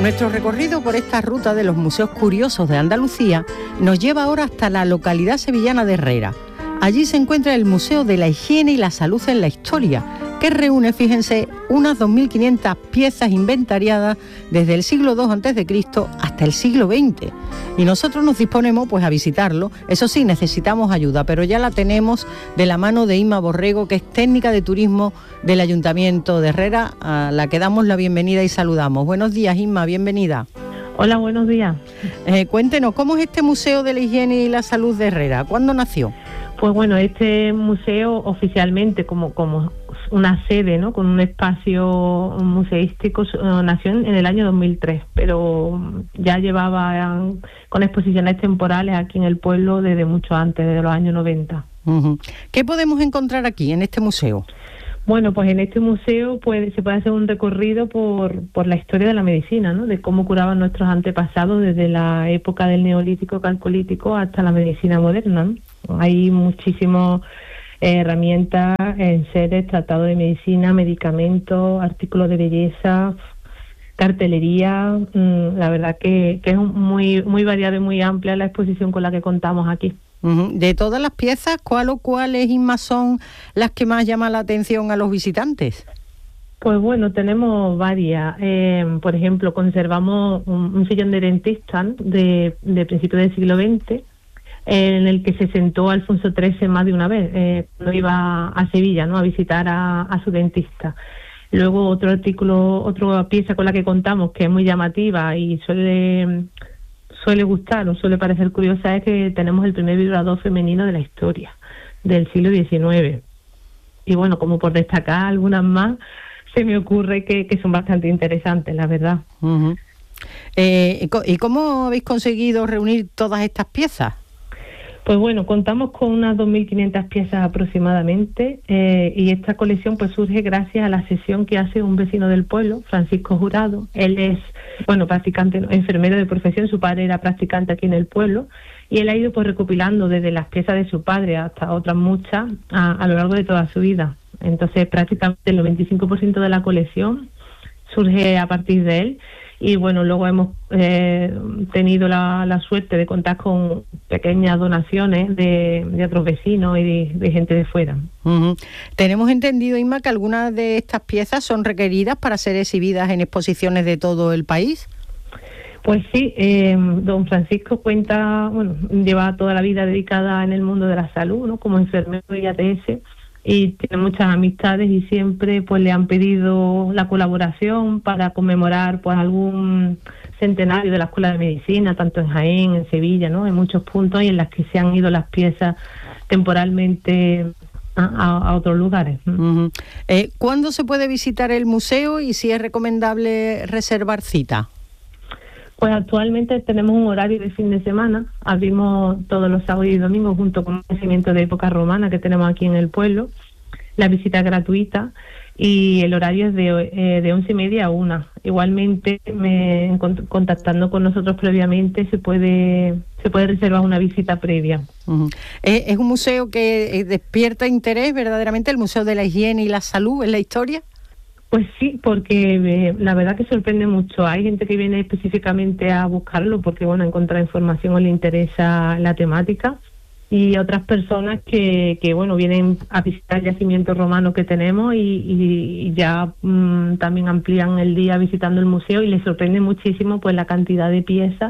Nuestro recorrido por esta ruta de los museos curiosos de Andalucía nos lleva ahora hasta la localidad sevillana de Herrera. Allí se encuentra el Museo de la Higiene y la Salud en la Historia, que reúne, fíjense, unas 2.500 piezas inventariadas desde el siglo II a.C. hasta el siglo XX. Y nosotros nos disponemos pues a visitarlo. Eso sí, necesitamos ayuda, pero ya la tenemos de la mano de Inma Borrego, que es técnica de turismo del Ayuntamiento de Herrera, a la que damos la bienvenida y saludamos. Buenos días, Inma, bienvenida. Hola, buenos días. Cuéntenos, ¿cómo es este Museo de la Higiene y la Salud de Herrera? ¿Cuándo nació? Pues bueno, este museo oficialmente como una sede, ¿no?, con un espacio museístico, nació en el año 2003, pero ya llevaba con exposiciones temporales aquí en el pueblo desde mucho antes, desde los años 90. Uh-huh. ¿Qué podemos encontrar aquí, en este museo? Bueno, pues en este museo se puede hacer un recorrido por la historia de la medicina, ¿no?, de cómo curaban nuestros antepasados desde la época del Neolítico, Calcolítico, hasta la medicina moderna, ¿no? Hay muchísimas herramientas, enseres, tratados de medicina, medicamentos, artículos de belleza, cartelería. La verdad que es muy variada y muy amplia la exposición con la que contamos aquí. Uh-huh. De todas las piezas, ¿cuáles, Inma, son las que más llaman la atención a los visitantes? Pues bueno, tenemos varias. Por ejemplo, conservamos un sillón de dentista, ¿no?, de principios del siglo XX, en el que se sentó Alfonso XIII más de una vez, cuando iba a Sevilla, ¿no?, a visitar a su dentista. Luego otra pieza con la que contamos, que es muy llamativa y suele gustar o suele parecer curiosa, es que tenemos el primer vibrador femenino de la historia, del siglo XIX. Y bueno, como por destacar algunas más, se me ocurre que son bastante interesantes, la verdad. Uh-huh. ¿Y cómo habéis conseguido reunir todas estas piezas? Pues bueno, contamos con unas 2.500 piezas aproximadamente, y esta colección pues surge gracias a la sesión que hace un vecino del pueblo, Francisco Jurado. Él es, practicante, enfermero de profesión, su padre era practicante aquí en el pueblo, y él ha ido pues recopilando desde las piezas de su padre hasta otras muchas a lo largo de toda su vida. Entonces prácticamente el 95% de la colección surge a partir de él. Y bueno, luego hemos tenido la suerte de contar con pequeñas donaciones de otros vecinos y de gente de fuera. Uh-huh. Tenemos entendido, Inma, que algunas de estas piezas son requeridas para ser exhibidas en exposiciones de todo el país. Pues sí, don Francisco lleva toda la vida dedicada en el mundo de la salud, ¿no?, como enfermero y ATS, y tiene muchas amistades y siempre pues le han pedido la colaboración para conmemorar pues algún centenario de la Escuela de Medicina, tanto en Jaén, en Sevilla, ¿no?, en muchos puntos, y en las que se han ido las piezas temporalmente a otros lugares. Uh-huh. ¿Cuándo se puede visitar el museo y si es recomendable reservar cita? Pues actualmente tenemos un horario de fin de semana. Abrimos todos los sábados y domingos junto con un nacimiento de época romana que tenemos aquí en el pueblo. La visita es gratuita y el horario es de 11:30 a 1. Igualmente, contactando con nosotros previamente, se puede reservar una visita previa. Uh-huh. ¿Es un museo que despierta interés verdaderamente, el Museo de la Higiene y la Salud en la historia? Pues sí, porque la verdad que sorprende mucho. Hay gente que viene específicamente a buscarlo porque, encontrar información o le interesa la temática, y otras personas que vienen a visitar el yacimiento romano que tenemos y ya también amplían el día visitando el museo, y les sorprende muchísimo pues la cantidad de piezas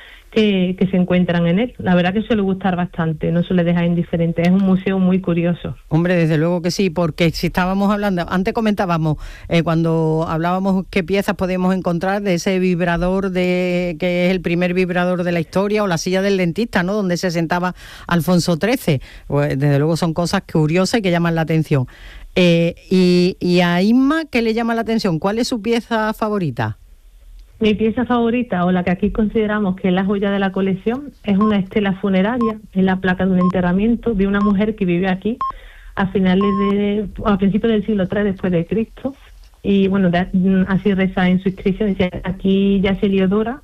que se encuentran en él. La verdad que suele gustar bastante, no suele dejar indiferente. Es un museo muy curioso. Hombre, desde luego que sí, porque si estábamos hablando, antes comentábamos, cuando hablábamos qué piezas podemos encontrar de ese vibrador que es el primer vibrador de la historia, o la silla del dentista, ¿no?, donde se sentaba Alfonso XIII. Pues desde luego son cosas curiosas y que llaman la atención. Y a Inma, ¿qué le llama la atención? ¿Cuál es su pieza favorita? Mi pieza favorita, o la que aquí consideramos que es la joya de la colección, es una estela funeraria, es la placa de un enterramiento de una mujer que vive aquí a principios del siglo III después de Cristo. Y así reza en su inscripción, dice: aquí yace Heliodora,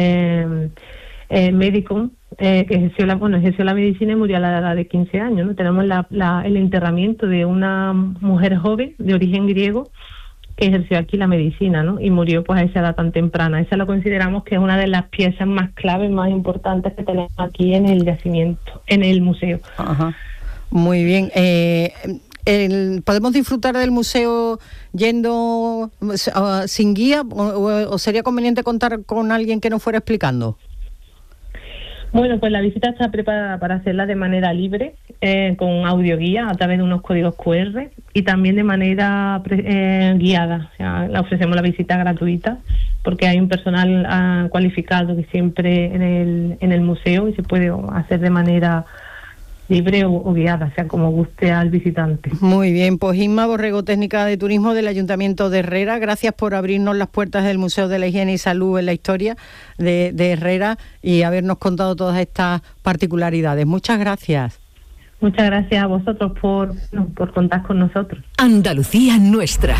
médico, que ejerció la medicina y murió a la edad de 15 años, ¿no? Tenemos el enterramiento de una mujer joven de origen griego, que ejerció aquí la medicina, ¿no? Y murió pues a esa edad tan temprana. Esa lo consideramos que es una de las piezas más claves, más importantes que tenemos aquí en el yacimiento, en el museo. Ajá. Muy bien. ¿Podemos disfrutar del museo yendo sin guía o sería conveniente contar con alguien que nos fuera explicando? Bueno, pues la visita está preparada para hacerla de manera libre, con audioguía a través de unos códigos QR y también de manera guiada. O sea, le ofrecemos la visita gratuita porque hay un personal cualificado que siempre en el museo y se puede hacer de manera libre o guiada, o sea, como guste al visitante. Muy bien, pues Inma Borrego, técnica de turismo del Ayuntamiento de Herrera, gracias por abrirnos las puertas del Museo de la Higiene y Salud en la historia de Herrera y habernos contado todas estas particularidades. Muchas gracias. Muchas gracias a vosotros por contar con nosotros. Andalucía nuestra.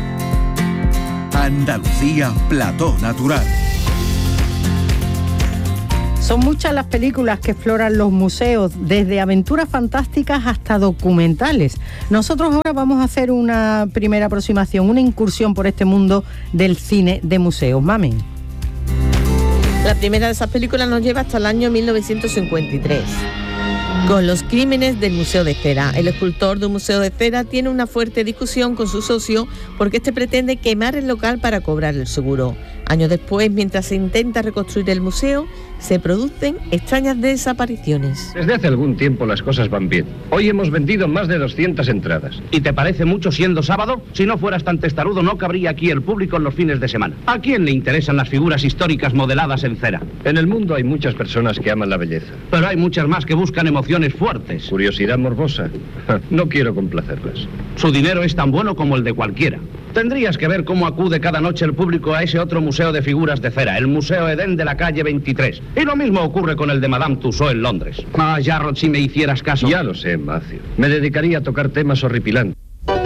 Andalucía, plató natural. Son muchas las películas que exploran los museos, desde aventuras fantásticas hasta documentales. Nosotros ahora vamos a hacer una primera aproximación, una incursión por este mundo del cine de museos. Mamen. La primera de esas películas nos lleva hasta el año 1953. Con los crímenes del Museo de Cera. El escultor de un museo de cera tiene una fuerte discusión con su socio porque este pretende quemar el local para cobrar el seguro. Años después, mientras se intenta reconstruir el museo, se producen extrañas desapariciones. Desde hace algún tiempo las cosas van bien. Hoy hemos vendido más de 200 entradas. ¿Y te parece mucho siendo sábado? Si no fueras tan testarudo, no cabría aquí el público en los fines de semana. ¿A quién le interesan las figuras históricas modeladas en cera? En el mundo hay muchas personas que aman la belleza. Pero hay muchas más que buscan emociones fuertes. Curiosidad morbosa. No quiero complacerlas. Su dinero es tan bueno como el de cualquiera. Tendrías que ver cómo acude cada noche el público a ese otro museo de figuras de cera, el Museo Edén de la calle 23. Y lo mismo ocurre con el de Madame Tussauds en Londres. Ah, Jarrod, si me hicieras caso. Ya lo sé, Macio. Me dedicaría a tocar temas horripilantes.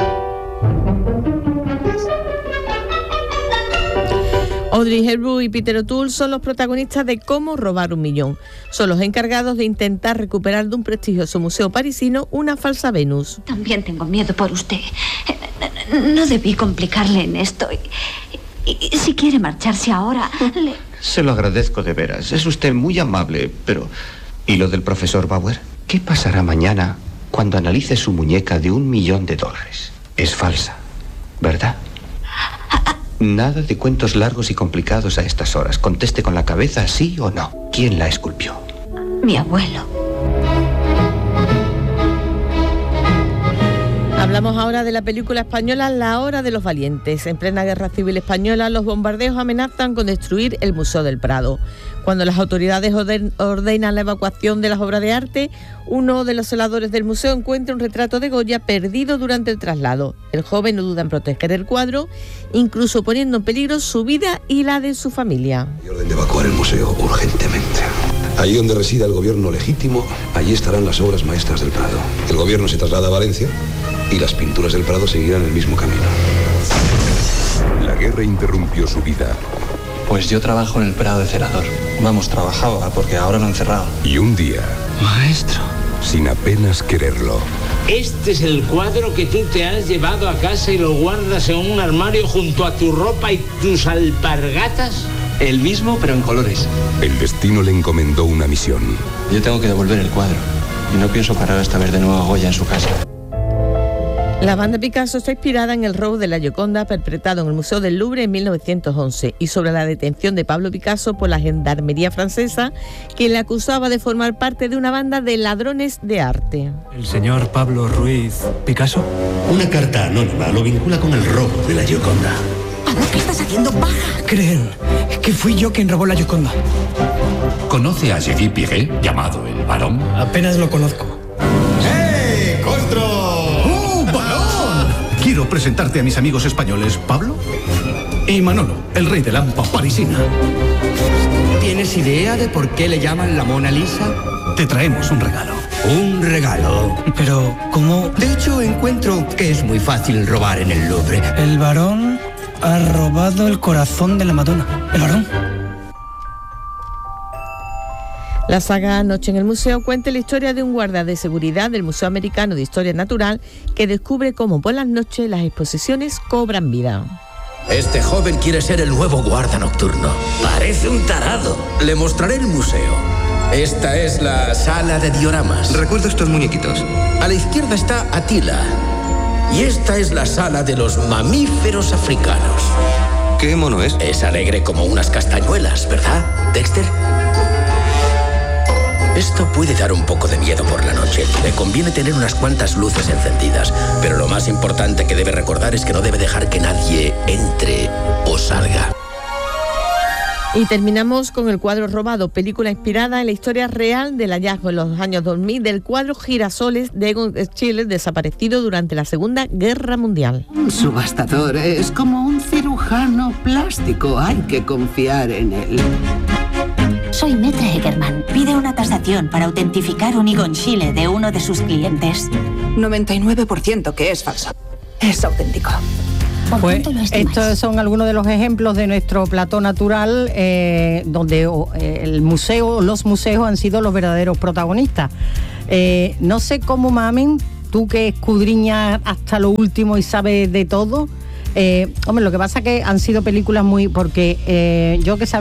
Audrey Hepburn y Peter O'Toole son los protagonistas de Cómo robar un millón. Son los encargados de intentar recuperar de un prestigioso museo parisino una falsa Venus. También tengo miedo por usted. No debí complicarle en esto. Y si quiere marcharse ahora, Se lo agradezco de veras. Es usted muy amable, pero... ¿Y lo del profesor Bauer? ¿Qué pasará mañana cuando analice su muñeca de $1 millón? Es falsa, ¿verdad? Nada de cuentos largos y complicados a estas horas. Conteste con la cabeza, sí o no. ¿Quién la esculpió? Mi abuelo. Hablamos ahora de la película española La Hora de los Valientes. En plena Guerra Civil Española, los bombardeos amenazan con destruir el Museo del Prado. Cuando las autoridades ordenan la evacuación de las obras de arte, uno de los celadores del museo encuentra un retrato de Goya perdido durante el traslado. El joven no duda en proteger el cuadro, incluso poniendo en peligro su vida y la de su familia. Hay orden de evacuar el museo urgentemente. Allí donde resida el gobierno legítimo, allí estarán las obras maestras del Prado. El gobierno se traslada a Valencia y las pinturas del Prado seguirán el mismo camino. La guerra interrumpió su vida. Pues yo trabajo en el Prado de cerador. Vamos, trabajaba porque ahora lo han cerrado. Y un día... Maestro. Sin apenas quererlo. Este es el cuadro que tú te has llevado a casa y lo guardas en un armario junto a tu ropa y tus alpargatas. El mismo, pero en colores. El destino le encomendó una misión. Yo tengo que devolver el cuadro. Y no pienso parar hasta ver de nuevo a Goya en su casa. La banda Picasso está inspirada en el robo de la Gioconda perpetrado en el Museo del Louvre en 1911 y sobre la detención de Pablo Picasso por la gendarmería francesa que le acusaba de formar parte de una banda de ladrones de arte. ¿El señor Pablo Ruiz Picasso? Una carta anónima lo vincula con el robo de la Gioconda. Pablo, ¿qué estás haciendo? ¡Baja! Creen que fui yo quien robó la Gioconda. ¿Conoce a Géry Piré, llamado el Barón? Apenas lo conozco. ¡Hey, Costro! ¡Oh, Barón! Quiero presentarte a mis amigos españoles, Pablo y Manolo, el rey de la hampa parisina. ¿Tienes idea de por qué le llaman la Mona Lisa? Te traemos un regalo. ¿Un regalo? Pero, ¿cómo? De hecho, encuentro que es muy fácil robar en el Louvre. El Barón ha robado el corazón de la Madonna. ¿El Barón? La saga Noche en el Museo cuenta la historia de un guardia de seguridad del Museo Americano de Historia Natural que descubre cómo por las noches las exposiciones cobran vida. Este joven quiere ser el nuevo guarda nocturno. Parece un tarado. Le mostraré el museo. Esta es la sala de dioramas. Recuerdo estos muñequitos. A la izquierda está Atila. Y esta es la sala de los mamíferos africanos. ¿Qué mono es? Es alegre como unas castañuelas, ¿verdad, Dexter? Esto puede dar un poco de miedo por la noche. Le conviene tener unas cuantas luces encendidas. Pero lo más importante que debe recordar es que no debe dejar que nadie entre o salga. Y terminamos con El cuadro robado, película inspirada en la historia real del hallazgo en los años 2000 del cuadro Girasoles de Egon Schiele, desaparecido durante la Segunda Guerra Mundial. Un subastador es como un cirujano plástico. Hay que confiar en él. Soy Metra Eckermann. Pide una tasación para autentificar un Egon Schiele de uno de sus clientes. 99% que es falso. Es auténtico. Pues estos son algunos de los ejemplos de nuestro plató natural, donde el museo, los museos han sido los verdaderos protagonistas. No sé cómo, Mamen, tú que escudriñas hasta lo último y sabes de todo. Hombre, lo que pasa es que han sido películas muy... Porque yo que sabía